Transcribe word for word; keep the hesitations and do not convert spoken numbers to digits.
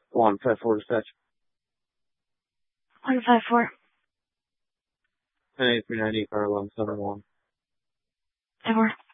One five four dispatch. One five four. ten eight three ninety car eleven seven one. Over.